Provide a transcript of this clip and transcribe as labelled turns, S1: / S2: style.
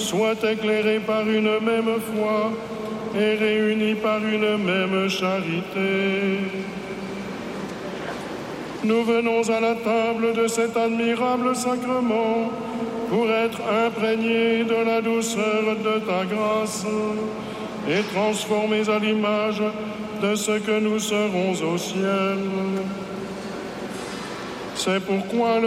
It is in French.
S1: soient éclairés par une même foi et réunis par une même charité. Nous venons à la table de cet admirable sacrement pour être imprégnés de la douceur de ta grâce et transformés à l'image de ce que nous serons au ciel. C'est pourquoi le